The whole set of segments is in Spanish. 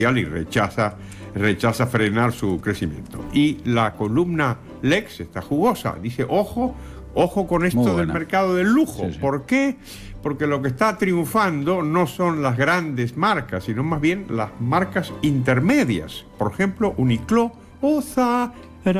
y rechaza frenar su crecimiento. Y la columna Lex está jugosa, dice ojo con esto del mercado del lujo. Sí. ¿Por qué? Porque lo que está triunfando no son las grandes marcas, sino más bien las marcas intermedias. Por ejemplo, Uniqlo o Zara.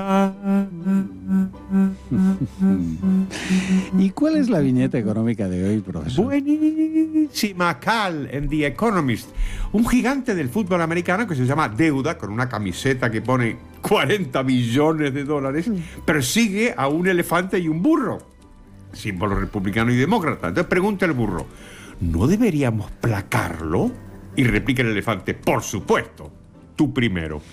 ¿Y cuál es la viñeta económica de hoy, profesor? Buenísima, Cal, en The Economist. Un gigante del fútbol americano que se llama Deuda, con una camiseta que pone 40 millones de dólares, persigue a un elefante y un burro, símbolo republicano y demócrata. Entonces pregunta el burro, ¿no deberíamos placarlo? Y replica el elefante, por supuesto, tú primero.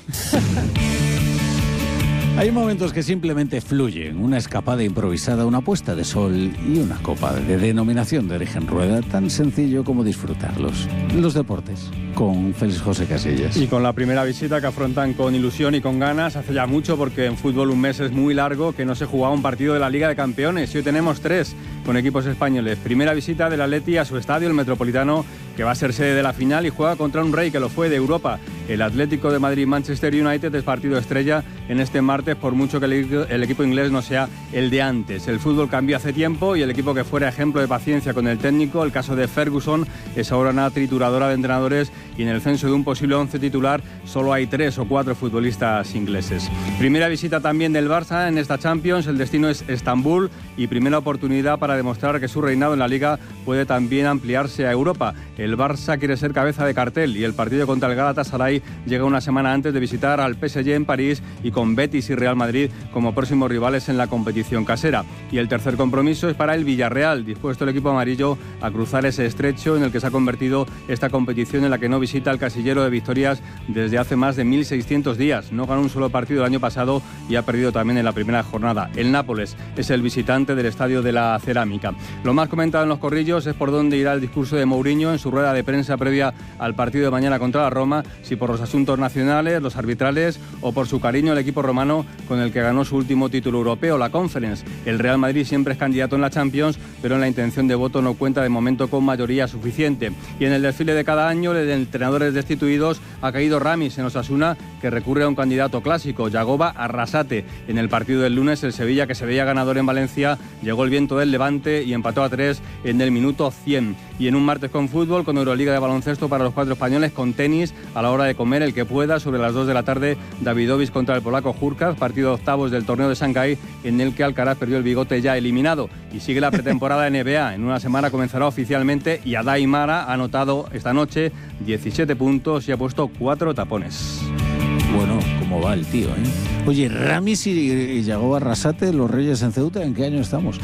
Hay momentos que simplemente fluyen, una escapada improvisada, una puesta de sol y una copa de denominación de origen rueda, tan sencillo como disfrutarlos. Los deportes, con Félix José Casillas. Y con la primera visita que afrontan con ilusión y con ganas, hace ya mucho, porque en fútbol un mes es muy largo, que no se jugaba un partido de la Liga de Campeones, y hoy tenemos 3 con equipos españoles. Primera visita del Atleti a su estadio, el Metropolitano, que va a ser sede de la final y juega contra un rey que lo fue de Europa. El Atlético de Madrid-Manchester United es partido estrella en este martes, por mucho que el equipo inglés no sea el de antes. El fútbol cambió hace tiempo y el equipo que fuera ejemplo de paciencia con el técnico, el caso de Ferguson, es ahora una trituradora de entrenadores, y en el censo de un posible 11 titular solo hay 3 o 4 futbolistas ingleses. Primera visita también del Barça en esta Champions, el destino es Estambul, y primera oportunidad para demostrar que su reinado en la Liga puede también ampliarse a Europa. El Barça quiere ser cabeza de cartel y el partido contra el Galatasaray llega una semana antes de visitar al PSG en París, y con Betis y Real Madrid como próximos rivales en la competición casera. Y el tercer compromiso es para el Villarreal, dispuesto el equipo amarillo a cruzar ese estrecho en el que se ha convertido esta competición, en la que no visita el casillero de victorias desde hace más de 1.600 días. No ganó un solo partido el año pasado y ha perdido también en la primera jornada. El Nápoles es el visitante del Estadio de la Cerámica. Lo más comentado en los corrillos es por dónde irá el discurso de Mourinho en su rueda de prensa previa al partido de mañana contra la Roma, si por los asuntos nacionales, los arbitrales, o por su cariño al equipo romano con el que ganó su último título europeo, la Conference. El Real Madrid siempre es candidato en la Champions, pero en la intención de voto no cuenta de momento con mayoría suficiente. Y en el desfile de cada año de entrenadores destituidos ha caído Ramis en Osasuna, que recurre a un candidato clásico, Yagoba Arrasate. En el partido del lunes, el Sevilla, que se veía ganador en Valencia, llegó el viento del Levante y empató a 3 en el minuto 100. Y en un martes con fútbol, con Euroliga de baloncesto para los 4 españoles, con tenis a la hora de comer, el que pueda, sobre las 2 de la tarde, Davidovich contra el polaco Hurkacz, partido de octavos del torneo de Shanghái, en el que Alcaraz perdió el bigote ya eliminado. Y sigue la pretemporada NBA. En una semana comenzará oficialmente, y Adai Mara ha anotado esta noche 17 puntos y ha puesto 4 tapones. Bueno, ¿cómo va el tío, Oye, Ramis y Yagoba Arrasate, los Reyes en Ceuta, ¿en qué año estamos?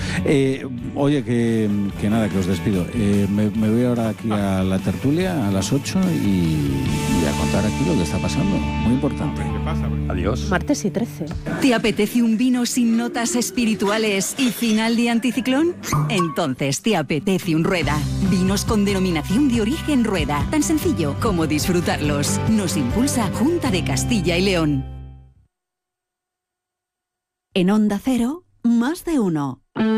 Oye, que nada, que os despido. Me voy ahora aquí a la tertulia a las 8 y a contar aquí lo que está pasando. Muy importante. ¿Qué pasa? Adiós. Martes y 13. ¿Te apetece un vino sin notas espirituales y final de anticiclón? Entonces te apetece un Rueda. Vinos con denominación de origen Rueda. Tan sencillo como disfrutarlos. Nos impulsa Junta de Castilla y León. En Onda Cero, más de uno.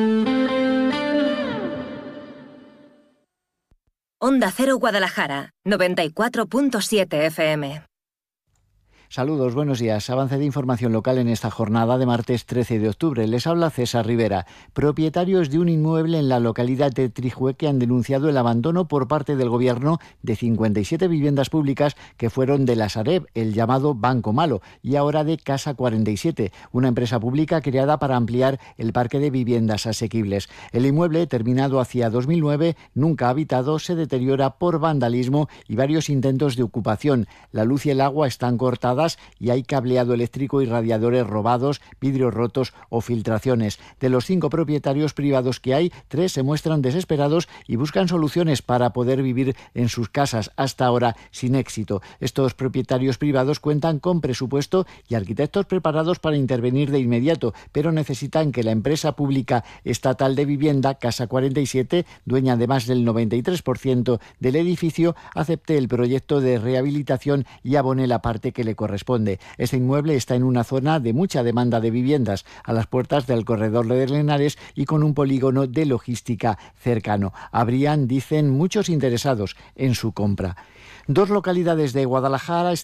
Onda Cero Guadalajara, 94.7 FM. Saludos, buenos días. Avance de información local en esta jornada de martes 13 de octubre. Les habla César Rivera. Propietarios de un inmueble en la localidad de Trijueque han denunciado el abandono por parte del gobierno de 57 viviendas públicas que fueron de la Sareb, el llamado Banco Malo, y ahora de Casa 47, una empresa pública creada para ampliar el parque de viviendas asequibles. El inmueble, terminado hacia 2009, nunca habitado, se deteriora por vandalismo y varios intentos de ocupación. La luz y el agua están cortadas y hay cableado eléctrico y radiadores robados, vidrios rotos o filtraciones. De los 5 propietarios privados que hay, 3 se muestran desesperados y buscan soluciones para poder vivir en sus casas, hasta ahora sin éxito. Estos propietarios privados cuentan con presupuesto y arquitectos preparados para intervenir de inmediato, pero necesitan que la empresa pública estatal de vivienda, Casa 47, dueña de más del 93% del edificio, acepte el proyecto de rehabilitación y abone la parte que le corresponde. Este inmueble está en una zona de mucha demanda de viviendas, a las puertas del corredor de Lenares y con un polígono de logística cercano. Habrían, dicen, muchos interesados en su compra. 2 localidades de Guadalajara